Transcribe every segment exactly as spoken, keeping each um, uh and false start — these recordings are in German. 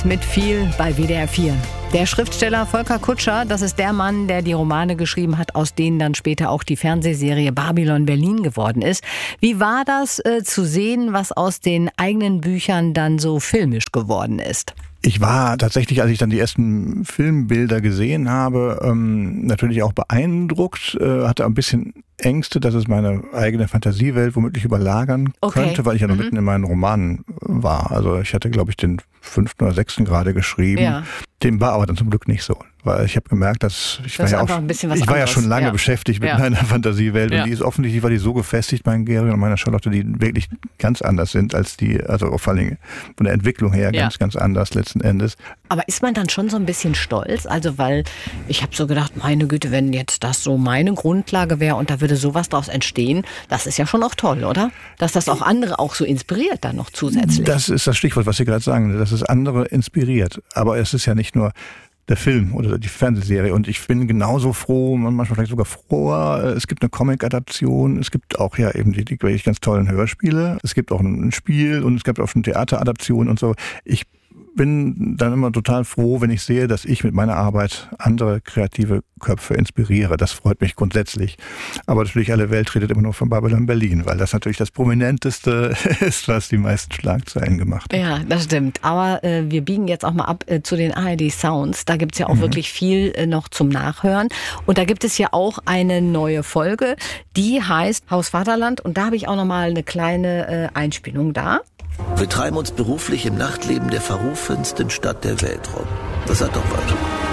mit viel bei W D R vier. Der Schriftsteller Volker Kutscher, das ist der Mann, der die Romane geschrieben hat, aus denen dann später auch die Fernsehserie Babylon Berlin geworden ist. Wie war das äh, zu sehen, was aus den eigenen Büchern dann so filmisch geworden ist? Ich war tatsächlich, als ich dann die ersten Filmbilder gesehen habe, ähm, natürlich auch beeindruckt, äh, hatte ein bisschen Ängste, dass es meine eigene Fantasiewelt womöglich überlagern Okay. könnte, weil ich ja noch Mhm. mitten in meinen Romanen war. Also ich hatte, glaube ich, den fünften oder sechsten gerade geschrieben. Ja. Dem war aber dann zum Glück nicht so, weil ich habe gemerkt, dass ich Das war ist ja einfach auch, ein bisschen was ich war ja anderes. schon lange Ja. beschäftigt mit Ja. meiner Fantasiewelt Ja. und die ist offensichtlich, war die so gefestigt, mein Gary und meiner Charlotte, die wirklich ganz anders sind als die, also vor allem von der Entwicklung her Ja. ganz, ganz anders letzten Endes. Aber ist man dann schon so ein bisschen stolz? Also weil ich habe so gedacht, meine Güte, wenn jetzt das so meine Grundlage wäre und da würde sowas draus entstehen, das ist ja schon auch toll, oder? Dass das auch andere auch so inspiriert dann noch zusätzlich. Das ist das Stichwort, was Sie gerade sagen, dass es andere inspiriert. Aber es ist ja nicht nur der Film oder die Fernsehserie. Und ich bin genauso froh, manchmal vielleicht sogar froher. Es gibt eine Comic-Adaption, es gibt auch ja eben die, die wirklich ganz tollen Hörspiele. Es gibt auch ein Spiel und es gibt auch schon Theateradaptionen und so. Ich bin dann immer total froh, wenn ich sehe, dass ich mit meiner Arbeit andere kreative Köpfe inspiriere. Das freut mich grundsätzlich. Aber natürlich alle Welt redet immer nur von Babylon Berlin, weil das natürlich das Prominenteste ist, was die meisten Schlagzeilen gemacht hat. Ja, das stimmt. Aber äh, wir biegen jetzt auch mal ab äh, zu den A R D Sounds. Da gibt's ja auch mhm. wirklich viel äh, noch zum Nachhören. Und da gibt es ja auch eine neue Folge, die heißt Haus Vaterland. Und da habe ich auch noch mal eine kleine äh, Einspielung da. Wir treiben uns beruflich im Nachtleben der verrufensten Stadt der Welt rum. Das hat doch was.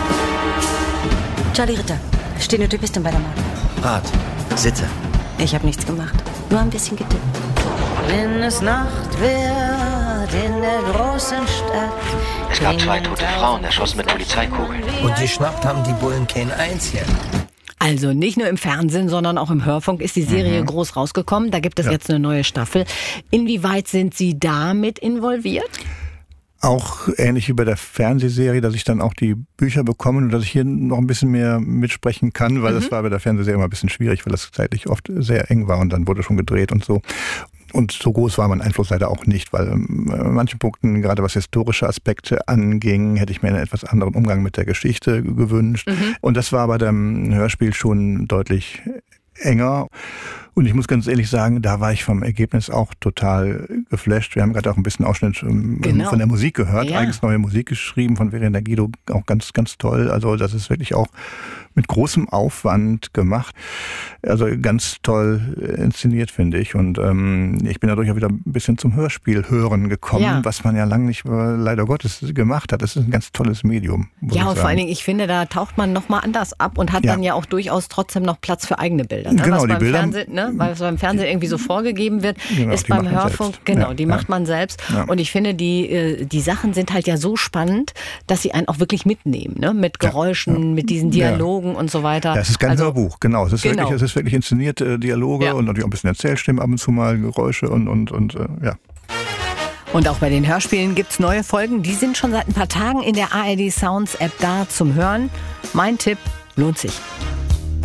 Charlie Ritter, stehende Typistin bei der Morde. Rat, Sitze. Ich habe nichts gemacht, nur ein bisschen getippt. Wenn es Nacht wird in der großen Stadt. Es gab zwei tote Frauen, erschossen mit Polizeikugeln. Und geschnappt haben die Bullen kein einzigen. Also nicht nur im Fernsehen, sondern auch im Hörfunk ist die Serie Mhm. groß rausgekommen. Da gibt es Ja. jetzt eine neue Staffel. Inwieweit sind Sie damit involviert? Auch ähnlich wie bei der Fernsehserie, dass ich dann auch die Bücher bekomme und dass ich hier noch ein bisschen mehr mitsprechen kann, weil Mhm. das war bei der Fernsehserie immer ein bisschen schwierig, weil das zeitlich oft sehr eng war und dann wurde schon gedreht und so. Und so groß war mein Einfluss leider auch nicht, weil ähm, an manchen Punkten, gerade was historische Aspekte anging, hätte ich mir einen etwas anderen Umgang mit der Geschichte gewünscht. Mhm. Und das war bei dem Hörspiel schon deutlich enger. Und ich muss ganz ehrlich sagen, da war ich vom Ergebnis auch total geflasht. Wir haben gerade auch ein bisschen Ausschnitt ähm, Genau. von der Musik gehört. Ja. Eigens neue Musik geschrieben von Verena Guido, auch ganz, ganz toll. Also das ist wirklich auch mit großem Aufwand gemacht. Also ganz toll inszeniert, finde ich. Und ähm, ich bin dadurch auch wieder ein bisschen zum Hörspiel hören gekommen, Ja. was man ja lange nicht, äh, leider Gottes, gemacht hat. Das ist ein ganz tolles Medium, muss Ja, ich und sagen. vor allen Dingen, ich finde, da taucht man noch mal anders ab und hat Ja. dann ja auch durchaus trotzdem noch Platz für eigene Bilder. Ne? Genau, was die beim Bilder- Fernsehen, ne? Weil es beim Fernsehen irgendwie so vorgegeben wird, Genau, ist die beim macht man Hörfunk, selbst. genau, Ja, die ja. macht man selbst. Ja. Und ich finde, die, äh, die Sachen sind halt ja so spannend, dass sie einen auch wirklich mitnehmen, ne? Mit Geräuschen, Ja, ja. mit diesen Dialogen und so weiter. Ja, es ist kein Also, Hörbuch, genau. Es ist, Genau. Wirklich, es ist wirklich inszenierte Dialoge Ja. und natürlich auch ein bisschen Erzählstimmen, ab und zu mal Geräusche und, und, und äh, ja. Und auch bei den Hörspielen gibt's neue Folgen. Die sind schon seit ein paar Tagen in der A R D Sounds App da zum Hören. Mein Tipp, lohnt sich.